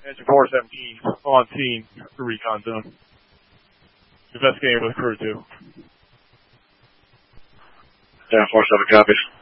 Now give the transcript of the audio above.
Engine 417 on scene, the recon zone. Investigating with crew 2. Yeah, 47 copies.